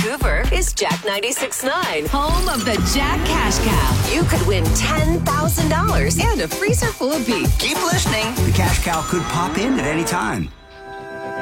Vancouver is Jack 96.9, home of the Jack Cash Cow. You could win $10,000 and a freezer full of beef. Keep listening. The cash cow could pop in at any time.